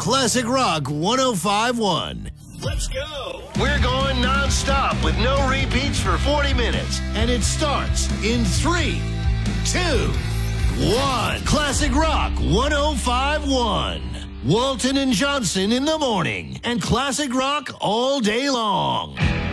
Classic Rock 105.1. Let's go. We're going nonstop with no repeats for 40 minutes. And it starts in 3, 2, 1. Classic Rock 105.1. Walton and Johnson in the morning. And Classic Rock all day long.